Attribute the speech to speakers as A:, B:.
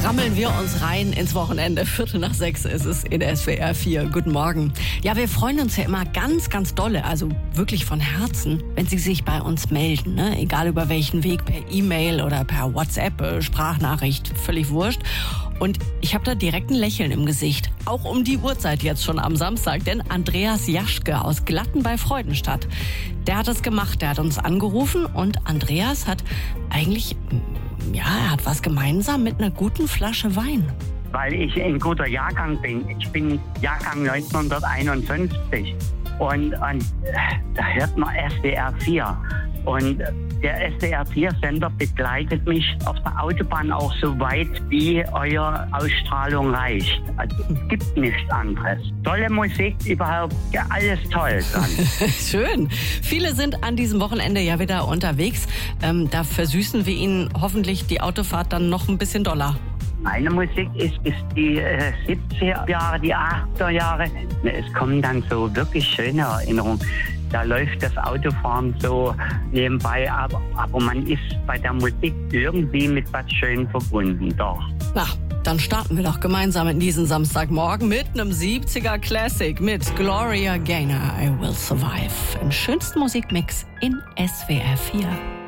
A: Rammeln wir uns rein ins Wochenende. 5:45 ist es in SWR 4. Guten Morgen. Ja, wir freuen uns ja immer ganz, ganz dolle, also wirklich von Herzen, wenn Sie sich bei uns melden. Ne? Egal über welchen Weg, per E-Mail oder per WhatsApp, Sprachnachricht, völlig wurscht. Und ich habe da direkt ein Lächeln im Gesicht. Auch um die Uhrzeit jetzt schon am Samstag. Denn Andreas Jaschke aus Glatten bei Freudenstadt, der hat es gemacht. Der hat uns angerufen und Andreas hat eigentlich, ja, er hat was gemeinsam mit einer guten Flasche Wein.
B: Weil ich ein guter Jahrgang bin. Ich bin Jahrgang 1951. Und da hört man SWR 4. Und der SWR 4-Sender begleitet mich auf der Autobahn auch so weit, wie eure Ausstrahlung reicht. Also es gibt nichts anderes. Tolle Musik, überhaupt ja, alles toll.
A: Schön. Viele sind an diesem Wochenende ja wieder unterwegs. Da versüßen wir Ihnen hoffentlich die Autofahrt dann noch ein bisschen doller.
B: Meine Musik ist die 70er Jahre, die 80er Jahre. Es kommen dann so wirklich schöne Erinnerungen. Da läuft das Autofahren so nebenbei ab, aber man ist bei der Musik irgendwie mit was Schönem verbunden, doch.
A: Na, dann starten wir doch gemeinsam in diesen Samstagmorgen mit einem 70er Classic mit Gloria Gaynor, I Will Survive. Im schönsten Musikmix in SWR 4.